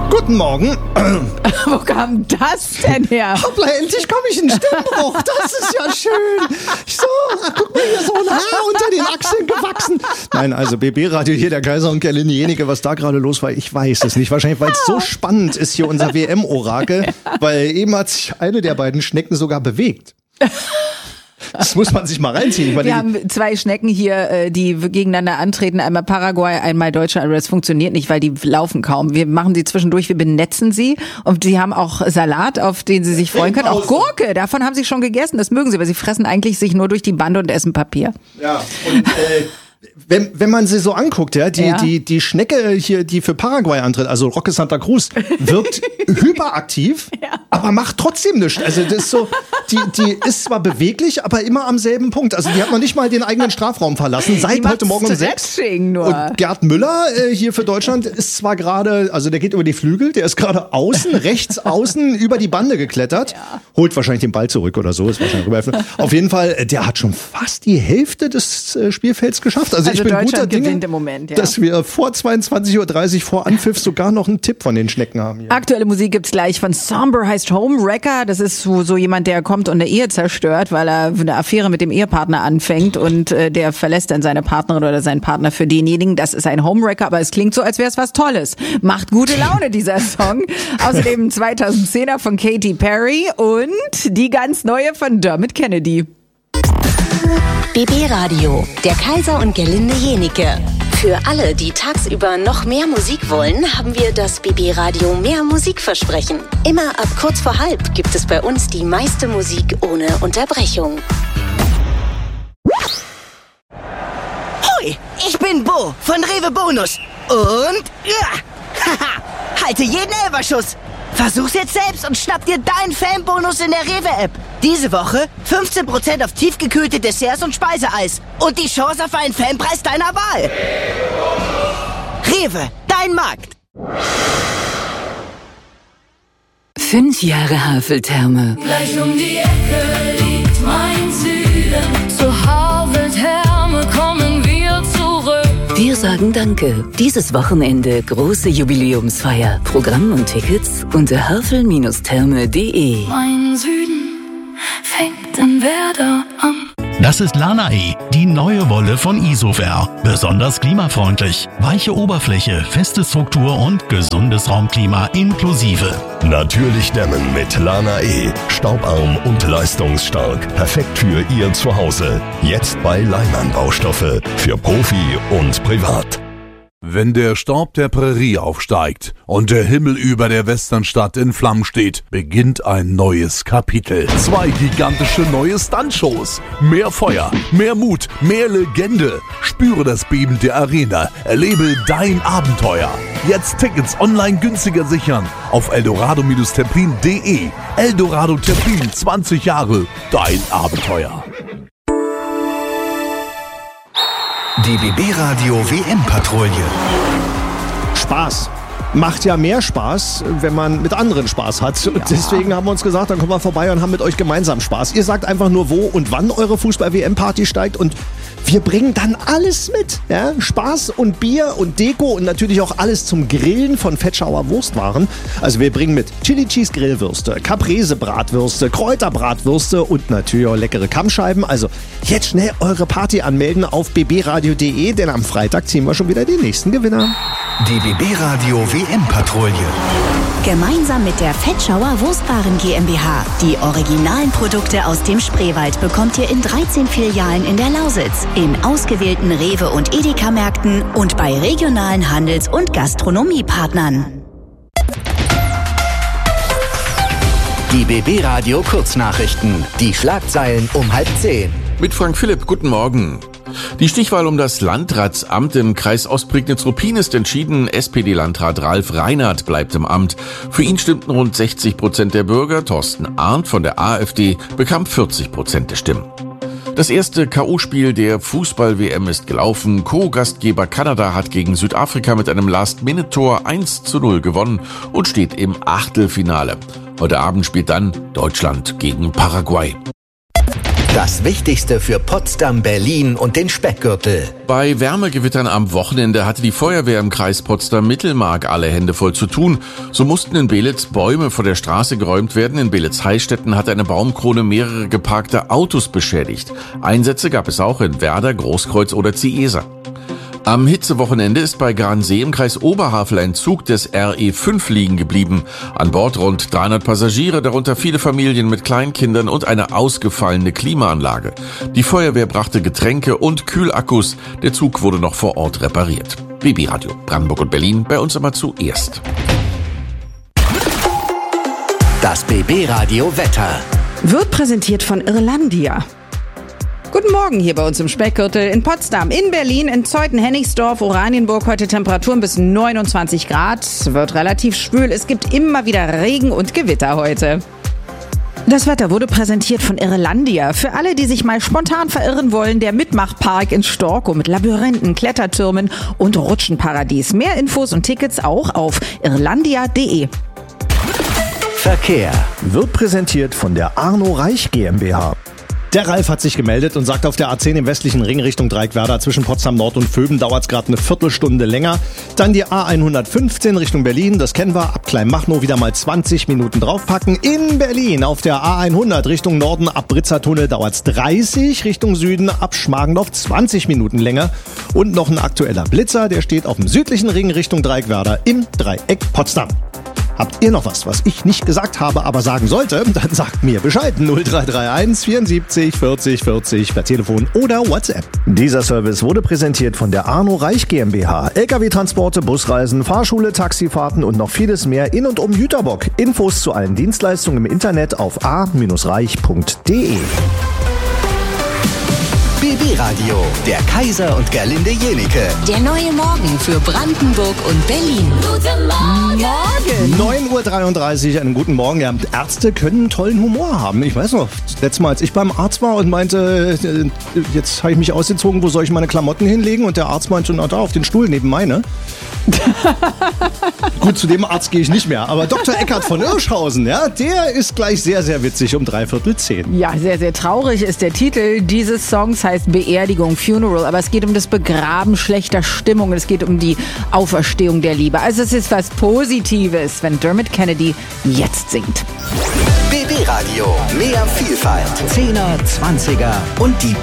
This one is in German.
Guten Morgen. Wo kam das denn her? Hoppla, endlich komme ich in den Stimmbruch. Das ist ja schön. So, guck mal, hier so ein Haar unter den Achseln gewachsen. Nein, also BB-Radio hier, der Kaiser und Gerlinde Jenike, was da gerade los war, ich weiß es nicht. Wahrscheinlich, weil es so spannend ist hier, unser WM-Orakel, weil eben hat sich eine der beiden Schnecken sogar bewegt. Das muss man sich mal reinziehen. Wir haben zwei Schnecken hier, die gegeneinander antreten. Einmal Paraguay, einmal Deutschland. Aber das funktioniert nicht, weil die laufen kaum. Wir machen sie zwischendurch, wir benetzen sie. Und sie haben auch Salat, auf den sie sich freuen können. Auch Gurke, davon haben sie schon gegessen. Das mögen sie, aber sie fressen eigentlich sich nur durch die Bande und essen Papier. Ja, und wenn man sie so anguckt, ja, die Schnecke hier, die für Paraguay antritt, also Roque Santa Cruz, wirkt hyperaktiv, aber macht trotzdem nichts. Also das ist so, die ist zwar beweglich, aber immer am selben Punkt. Also die hat noch nicht mal den eigenen Strafraum verlassen, seit heute Morgen um 6. Nur. Und Gerd Müller hier für Deutschland ist zwar gerade, also der geht über die Flügel, der ist gerade außen, rechts außen über die Bande geklettert, holt wahrscheinlich den Ball zurück oder so, ist wahrscheinlich rüber. Auf jeden Fall, der hat schon fast die Hälfte des Spielfelds geschafft. Also ich bin guter Dinge, im Moment, dass wir vor 22.30 Uhr vor Anpfiff sogar noch einen Tipp von den Schnecken haben hier. Aktuelle Musik gibt's gleich von Somber, heißt Homewrecker. Das ist so jemand, der kommt und eine Ehe zerstört, weil er eine Affäre mit dem Ehepartner anfängt und der verlässt dann seine Partnerin oder seinen Partner für denjenigen. Das ist ein Homewrecker, aber es klingt so, als wäre es was Tolles. Macht gute Laune, dieser Song. Außerdem 2010er von Katy Perry und die ganz neue von Dermot Kennedy. BB Radio, der Kaiser und Gerlinde Jenike. Für alle, die tagsüber noch mehr Musik wollen, haben wir das BB Radio mehr Musikversprechen. Immer ab kurz vor halb gibt es bei uns die meiste Musik ohne Unterbrechung. Hoi, ich bin Bo von Rewe Bonus. Und halte jeden Elferschuss. Versuch's jetzt selbst und schnapp dir deinen Fanbonus in der Rewe-App. Diese Woche 15% auf tiefgekühlte Desserts und Speiseeis. Und die Chance auf einen Fanpreis deiner Wahl. Rewe, dein Markt. 5 Jahre Haveltherme. Gleich um die Ecke liegt mein Süden. Zur Haveltherme kommen wir zurück. Wir sagen Danke. Dieses Wochenende große Jubiläumsfeier. Programm und Tickets unter havel-therme.de. Mein Süden fängt in Werder an. Das ist Lana-E, die neue Wolle von Isover. Besonders klimafreundlich. Weiche Oberfläche, feste Struktur und gesundes Raumklima inklusive. Natürlich dämmen mit Lana-E. Staubarm und leistungsstark. Perfekt für Ihr Zuhause. Jetzt bei Leimann Baustoffe. Für Profi und Privat. Wenn der Staub der Prärie aufsteigt und der Himmel über der Westernstadt in Flammen steht, beginnt ein neues Kapitel. 2 gigantische neue Stuntshows. Mehr Feuer, mehr Mut, mehr Legende. Spüre das Beben der Arena. Erlebe dein Abenteuer. Jetzt Tickets online günstiger sichern auf eldorado-terpin.de. Eldorado Terpin, 20 Jahre, dein Abenteuer. Die BB Radio WM-Patrouille. Spaß. Macht ja mehr Spaß, wenn man mit anderen Spaß hat. Und deswegen haben wir uns gesagt, dann kommen wir vorbei und haben mit euch gemeinsam Spaß. Ihr sagt einfach nur, wo und wann eure Fußball-WM-Party steigt und wir bringen dann alles mit. Ja? Spaß und Bier und Deko und natürlich auch alles zum Grillen von Fetschauer Wurstwaren. Also wir bringen mit Chili Cheese Grillwürste, Caprese Bratwürste, Kräuterbratwürste und natürlich auch leckere Kammscheiben. Also jetzt schnell eure Party anmelden auf bbradio.de, denn am Freitag ziehen wir schon wieder den nächsten Gewinner. Die BB Radio WM-Patrouille. Gemeinsam mit der Fetschauer Wurstwaren GmbH. Die originalen Produkte aus dem Spreewald bekommt ihr in 13 Filialen in der Lausitz, in ausgewählten Rewe- und Edeka-Märkten und bei regionalen Handels- und Gastronomiepartnern. Die BB Radio Kurznachrichten. Die Schlagzeilen um 9:30. Mit Frank Philipp, guten Morgen. Die Stichwahl um das Landratsamt im Kreis Ostprignitz-Ruppin ist entschieden. SPD-Landrat Ralf Reinhardt bleibt im Amt. Für ihn stimmten rund 60% der Bürger. Thorsten Arndt von der AfD bekam 40% der Stimmen. Das erste K.O.-Spiel der Fußball-WM ist gelaufen. Co-Gastgeber Kanada hat gegen Südafrika mit einem Last-Minute-Tor 1:0 gewonnen und steht im Achtelfinale. Heute Abend spielt dann Deutschland gegen Paraguay. Das Wichtigste für Potsdam, Berlin und den Speckgürtel. Bei Wärmegewittern am Wochenende hatte die Feuerwehr im Kreis Potsdam-Mittelmark alle Hände voll zu tun. So mussten in Belitz Bäume vor der Straße geräumt werden. In Belitz-Heistetten hat eine Baumkrone mehrere geparkte Autos beschädigt. Einsätze gab es auch in Werder, Großkreuz oder Ziesa. Am Hitzewochenende ist bei Gransee im Kreis Oberhavel ein Zug des RE5 liegen geblieben. An Bord rund 300 Passagiere, darunter viele Familien mit Kleinkindern und eine ausgefallene Klimaanlage. Die Feuerwehr brachte Getränke und Kühlakkus. Der Zug wurde noch vor Ort repariert. BB Radio Brandenburg und Berlin, bei uns immer zuerst. Das BB Radio Wetter wird präsentiert von Irlandia. Guten Morgen hier bei uns im Speckgürtel in Potsdam, in Berlin, in Zeuthen, Hennigsdorf, Oranienburg. Heute Temperaturen bis 29 Grad. Wird relativ schwül. Es gibt immer wieder Regen und Gewitter heute. Das Wetter wurde präsentiert von Irlandia. Für alle, die sich mal spontan verirren wollen, der Mitmachpark in Storkow mit Labyrinthen, Klettertürmen und Rutschenparadies. Mehr Infos und Tickets auch auf irlandia.de. Verkehr wird präsentiert von der Arno Reich GmbH. Der Ralf hat sich gemeldet und sagt, auf der A10 im westlichen Ring Richtung Dreieckwerder zwischen Potsdam Nord und Vöben dauert es gerade eine Viertelstunde länger. Dann die A115 Richtung Berlin, das kennen wir, ab Kleinmachnow wieder mal 20 Minuten draufpacken. In Berlin auf der A100 Richtung Norden ab Britzertunnel dauert es 30, Richtung Süden ab Schmargendorf 20 Minuten länger. Und noch ein aktueller Blitzer, der steht auf dem südlichen Ring Richtung Dreieckwerder im Dreieck Potsdam. Habt ihr noch was ich nicht gesagt habe, aber sagen sollte, dann sagt mir Bescheid. 0331 74 40 40 per Telefon oder WhatsApp. Dieser Service wurde präsentiert von der Arno Reich GmbH. LKW-Transporte, Busreisen, Fahrschule, Taxifahrten und noch vieles mehr in und um Jüterbock. Infos zu allen Dienstleistungen im Internet auf a-reich.de. BB Radio, der Kaiser und Gerlinde Jenike. Der neue Morgen für Brandenburg und Berlin. Guten Morgen! 9.33 Uhr, einen guten Morgen. Ja, Ärzte können tollen Humor haben. Ich weiß noch, letztes Mal, als ich beim Arzt war und meinte, jetzt habe ich mich ausgezogen, wo soll ich meine Klamotten hinlegen? Und der Arzt meinte, na da, auf den Stuhl neben meine. Gut, zu dem Arzt gehe ich nicht mehr. Aber Dr. Eckert von Irschhausen, ja, der ist gleich sehr, sehr witzig um 9:45. Ja, sehr, sehr traurig ist der Titel dieses Songs, heißt Beerdigung, Funeral. Aber es geht um das Begraben schlechter Stimmung. Es geht um die Auferstehung der Liebe. Also es ist was Positives, wenn Dermot Kennedy jetzt singt. BB Radio, mehr Vielfalt, 10er, 20er und die